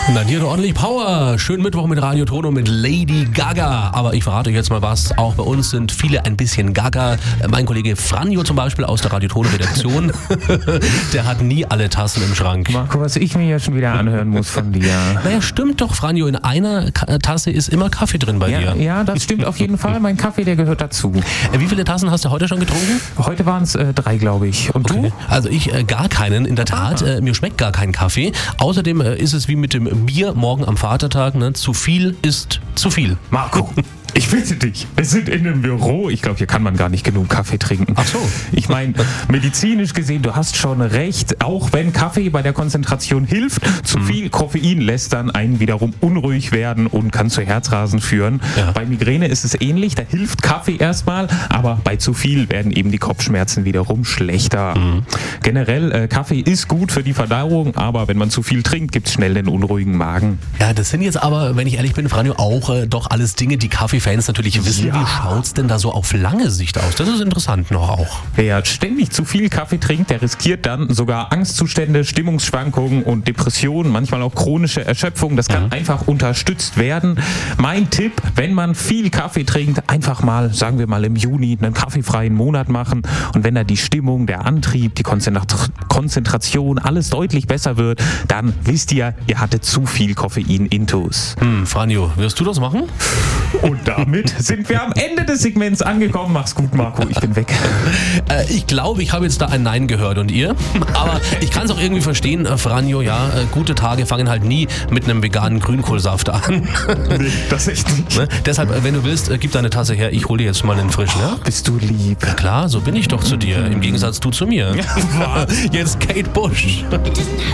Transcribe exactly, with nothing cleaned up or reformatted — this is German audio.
Dann hier ordentlich Power. Schönen Mittwoch mit Radio Tono mit Lady Gaga. Aber ich verrate euch jetzt mal was. Auch bei uns sind viele ein bisschen Gaga. Mein Kollege Franjo zum Beispiel aus der Radio Tono Redaktion, der hat nie alle Tassen im Schrank. Marco, was ich mir ja schon wieder anhören muss von dir. Naja, stimmt doch, Franjo. In einer Ka- Tasse ist immer Kaffee drin bei Ja, dir. ja, das stimmt auf jeden Fall. Mein Kaffee, der gehört dazu. Wie viele Tassen hast du heute schon getrunken? Heute waren es äh, drei, glaube ich. Und Okay. Also ich äh, gar keinen, in der Tat. Äh, mir schmeckt gar kein Kaffee. Außerdem äh, ist es wie mit dem Bier morgen am Vatertag. Ne? Zu viel ist zu viel. du? Marco, ich bitte dich. Wir sind in einem Büro. Ich glaube, hier kann man gar nicht genug Kaffee trinken. Ach so. Ich meine, medizinisch gesehen, du hast schon recht. Auch wenn Kaffee bei der Konzentration hilft, zu viel Koffein lässt dann einen wiederum unruhig werden und kann zu Herzrasen führen. Ja. Bei Migräne ist es ähnlich. Da hilft Kaffee erstmal, aber bei zu viel werden eben die Kopfschmerzen wiederum schlechter. Mhm. Generell, äh, Kaffee ist gut für die Verdauung, aber wenn man zu viel trinkt, gibt es schnell den unruhigen Magen. Ja, das sind jetzt aber, wenn ich ehrlich bin, Franjo, auch äh, doch alles Dinge, die Kaffeefans natürlich wissen. Ja. Wie schaut's denn da so auf lange Sicht aus? Das ist interessant noch auch. Wer ständig zu viel Kaffee trinkt, der riskiert dann sogar Angstzustände, Stimmungsschwankungen und Depressionen, manchmal auch chronische Erschöpfung. Das kann Mhm. einfach unterstützt werden. Mein Tipp, wenn man viel Kaffee trinkt, einfach mal, sagen wir mal im Juni, einen kaffeefreien Monat machen. Und wenn da die Stimmung, der Antrieb, die Konzentra- Konzentration, alles deutlich besser wird, dann wisst ihr, ihr hattet zu viel Koffein-Intus. Hm, Franjo, wirst du das machen? Und damit sind wir am Ende des Segments angekommen. Mach's gut, Marco, ich bin weg. Äh, ich glaube, ich habe jetzt da ein Nein gehört. Und ihr? Aber ich kann es auch irgendwie verstehen, äh, Franjo, ja, äh, gute Tage fangen halt nie mit einem veganen Grünkohlsaft an. Nee, das echt nicht. Ne? Deshalb, äh, wenn du willst, äh, gib deine Tasse her. Ich hole dir jetzt mal einen frischen. Ja? Bist du lieb. Klar, so bin ich doch zu dir. Im Gegensatz du zu mir. Jetzt Kate Bush.